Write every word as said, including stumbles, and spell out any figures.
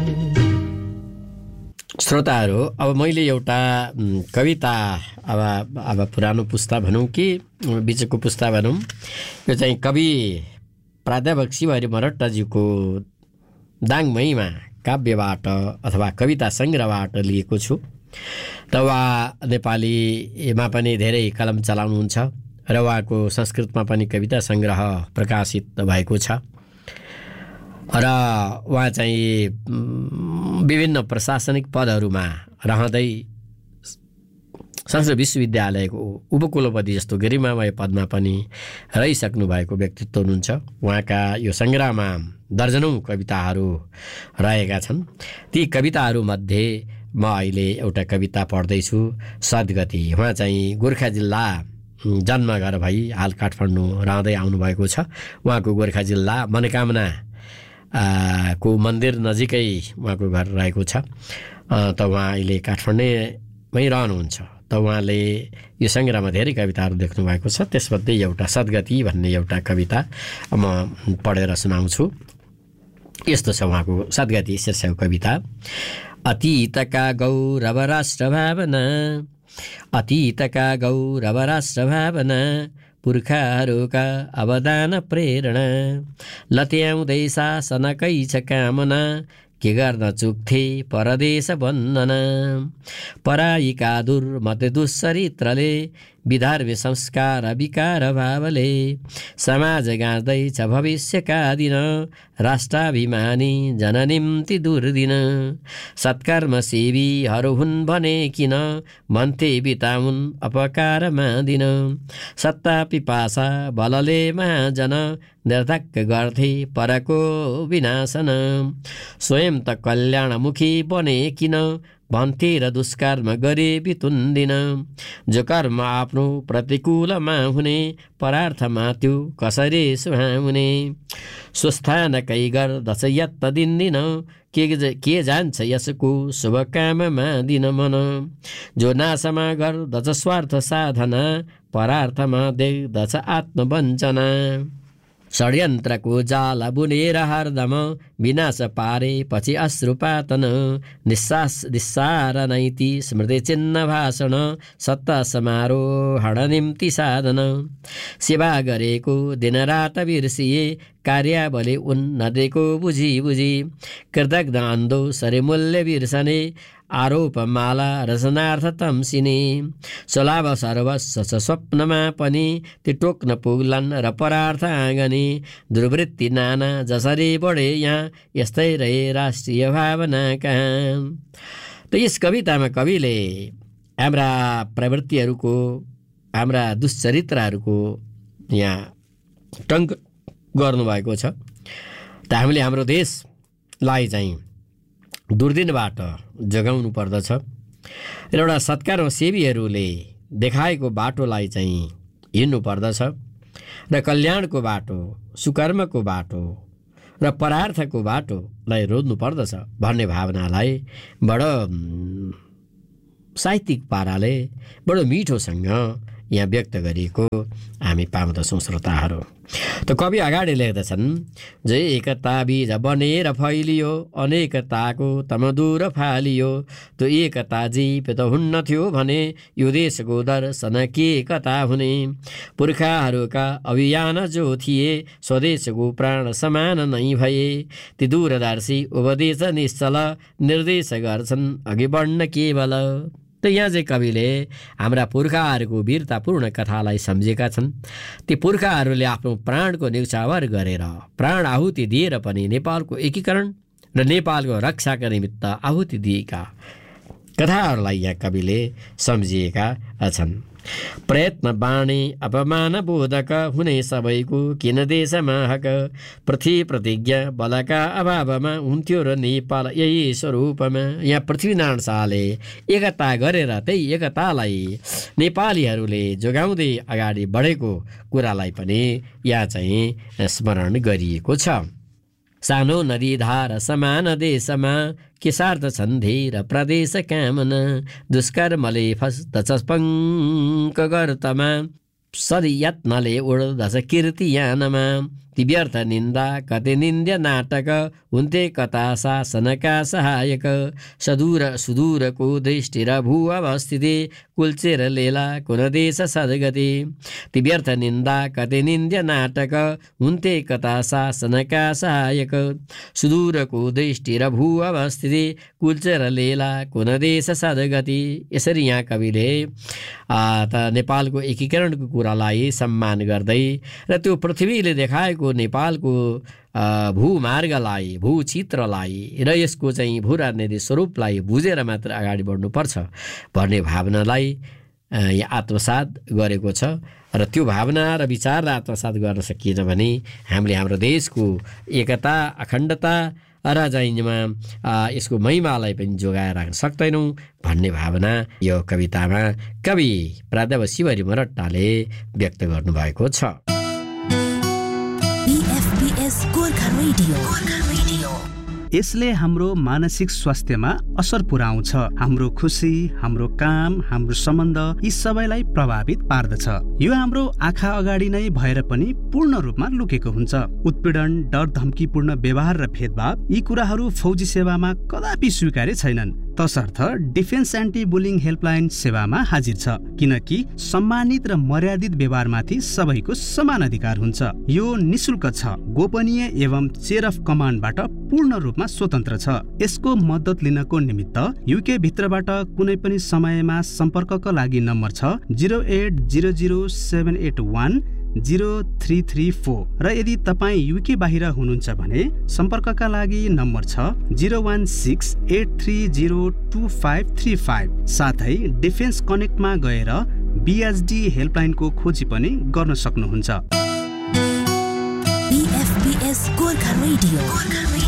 श्रोताहरू, अब मैले एउटा कविता अब अब पुरानो पुस्ता भनौँ कि बिचको पुस्ता भनौँ, यो चाहिँ कवि प्राध्यापक शिवहरि मरट्टाज्यूको दाङ महिमा काव्यबाट अथवा कविता सङ्ग्रहबाट लिएको छु। र उहाँ नेपालीमा पनि धेरै कलम चलाउनुहुन्छ र उहाँको संस्कृतमा पनि कविता सङ्ग्रह प्रकाशित भएको छ। र उहाँ चाहिँ विभिन्न प्रशासनिक पदहरूमा रहँदै संस्कृत विश्वविद्यालयको उपकुलपति जस्तो गरिमामय पदमा पनि रहिसक्नु भएको व्यक्तित्व हुनुहुन्छ। उहाँका यो सङ्ग्रहमा दर्जनौँ कविताहरू रहेका छन्। ती कविताहरूमध्ये म अहिले एउटा कविता पढ्दैछु, सद्गति। उहाँ चाहिँ गोर्खा जिल्ला जन्म घर भई हाल काठमाडौँ रहँदै आउनुभएको छ। उहाँको गोर्खा जिल्ला मनोकामना को मन्दिर नजिकै उहाँको घर रहेको छ। त उहाँ अहिले काठमाडौँमै रहनुहुन्छ। त उहाँले यो सङ्ग्रहमा धेरै कविताहरू देख्नु भएको छ। त्यसमध्ये एउटा सद्गति भन्ने एउटा कविता म पढेर सुनाउँछु। यस्तो छ उहाँको सद्गति शीर्षकको कविता। अतीतका गौरव राष्ट्र भावना, अतीतका गौरव राष्ट्र भावना, पुर्खाहरूका अवदान प्रेरणा, लत्याउँदै शासनकै छ कामना, के गर्न चुक्थे परदेश वन्दना, पराईका दुर्मत दुश्चरित्रले, विधर्मी संस्कार विकार भावले, समाज गाँच्दैछ भविष्यका दिन, राष्ट्राभिमानी जननिम्ति दुर्दिन, सत्कर्म सेवीहरू हुन् भने किन, भन्थे बिताउन् अपकारमा दिन, सत्ता पिपासा बलले महाजन, निर्धक्क गर्थे परको विनाशन, स्वयं त कल्याणमुखी बने किन, भन्थे र दुष्कर्म गरे बितुन्दिन, जो कर्म आफ्नो प्रतिकूलमा हुने, परार्थमा त्यो कसरी सुहाउने, स्वस्थानकै गर्दछ यत्त दिनदिन, के के जान्छ यसको शुभ काममा दिन मन, जो नाशमा गर्दछ स्वार्थ साधना, परार्थमा देख्दछ आत्मवञ्चना, षड्यन्त्रको जाल बुनेर हरदम, विनाश पारे पछि अश्रुपातन, निस्सास निस्सार नैति स्मृति चिन्ह भाषण, सत्ता समारोहण निम्ति साधन, सेवा गरेको दिनरात बिर्सिए, कार्यावली उन्नतिको बुझी बुझी, कृतज्ञ अन्धो सरे मूल्य बिर्सने, आरोपमाला रचनार्थ तम्सिने, स्वलाभ सर्वस्व स्वप्नमा पनि, ती टोक्न पुग्लान् र परार्थ आँगने, दुर्वृत्ति नाना जसरी बढे यहाँ, यस्तै रहे राष्ट्रिय भावना कहाँ। त यस कवितामा कविले हाम्रा प्रवृत्तिहरूको, हाम्रा दुश्चरित्रहरूको यहाँ टङ्क गर्नुभएको छ। त हामीले हाम्रो देशलाई चाहिँ दुर्दिनबाट जोगाउनु पर्दछ र एउटा सत्कर्म सेवीहरूले देखाएको बाटोलाई चाहिँ हिँड्नु पर्दछ र कल्याणको बाटो, सुकर्मको बाटो र परार्थको बाटोलाई रोज्नु पर्दछ भन्ने भावनालाई बडो साहित्यिक पाराले बडो मिठोसँग यहाँ व्यक्त गरिएको हामी पाउँदछौँ श्रोताहरू। त कवि अगाडि लेख्दछन्, जे एकता बीज बनेर फैलियो, अनेकताको तमदूर फालियो, त्यो एकता जीवित हुन्न थियो भने, यो देशको दर्शन के कता हुने, पुर्खाहरूका अभियान जो थिए, स्वदेशको प्राण समान नै भए, ती दूरदर्शी उपदेश निश्चल, निर्देश गर्छन् अघि बढ्न केवल। त यहाँ चाहिँ कविले हाम्रा पुर्खाहरूको वीरतापूर्ण कथालाई सम्झेका छन्। ती पुर्खाहरूले आफ्नो प्राणको न्यौछावर गरेर, प्राण आहुति दिएर पनि नेपालको एकीकरण र नेपालको रक्षाका निमित्त आहुति दिएका कथाहरूलाई यहाँ कविले सम्झिएका छन्। प्रयत्न बाणे अपमान बोधक हुने सबैको किन देशमा हक, पृथ्वी प्रतिज्ञा बलका अभावमा हुन्थ्यो र नेपाल यही स्वरूपमा। यहाँ पृथ्वीनारायण शाहले एकता गरेर त्यही एकतालाई नेपालीहरूले जोगाउँदै अगाडि बढेको कुरालाई पनि यहाँ चाहिँ स्मरण गरिएको छ। सानो नदी धार समान देशमा, के सार्थ छन् धेर प्रदेश कामना, दुष्कर्मले फस्दछ पङ्क गर्तमा, सरी यत्नले उड्दछ कीर्ति यानमा, ती व्यर्थ निन्दा कति निन्द्य नाटक हुन्थे कता शासनका सहायक सदूर सुदूरको दृष्टि र भू अवस्थिति कुल्चेर लेला कुन देश सद्गति ती व्यर्थ निन्दा कति निन्द्य नाटक हुन्थे कता शासनका सहायक सुदूरको दृष्टि र भू अवस्थिति कुल्चेर लेला कुन देश सद्गति। यसरी यहाँ कविले त नेपालको एकीकरणको कुरालाई सम्मान गर्दै र त्यो पृथ्वीले देखाएको नेपालको भूमार्गलाई भूचित्रलाई र यसको चाहिँ भू राजनीतिक स्वरूपलाई बुझेर मात्र अगाडि बढ्नुपर्छ भन्ने भावनालाई आत्मसात गरेको छ। र त्यो भावना र विचारलाई आत्मसात गर्न सकिएन भने हामीले हाम्रो देशको एकता अखण्डता र जाइमा यसको महिमालाई पनि जोगाएर राख्न सक्दैनौँ भन्ने भावना यो कवितामा कवि प्राध्यापक शिवहरि मरट्टाले व्यक्त गर्नुभएको छ। यसले हाम्रो मानसिक स्वास्थ्यमा असर पुर्याउँछ। हाम्रो खुसी, हाम्रो काम, हाम्रो सम्बन्ध यी सबैलाई प्रभावित पार्दछ। यो हाम्रो आँखा अगाडि नै भएर पनि पूर्ण रूपमा लुकेको हुन्छ। उत्पीडन, डर, धम्कीपूर्ण व्यवहार र भेदभाव यी कुराहरू फौजी सेवामा कदापि स्वीकार्य छैनन्। तसर्थ डिफेन्स एन्टी बुलिङ हेल्पलाइन सेवामा हाजिर छ, किनकि सम्मानित र मर्यादित व्यवहारमाथि सबैको समान अधिकार हुन्छ। यो निशुल्क छ, गोपनीय एवं चेयर अफ कमान्डबाट पूर्ण रूपमा स्वतन्त्र छ। यसको मद्दत लिनको निमित्त युके भित्रबाट कुनै पनि समयमा सम्पर्कका लागि नम्बर छ zero at zero zero seven at one zero three three four र यदि तपाईँ युके बाहिर हुनुहुन्छ भने सम्पर्कका लागि नम्बर छ zero one six at three zero two five three five. साथै डिफेन्स कनेक्टमा गएर बिएचडी हेल्पलाइनको खोजी पनि गर्न सक्नुहुन्छ। बीएफपीएस गोर्खा रेडियो।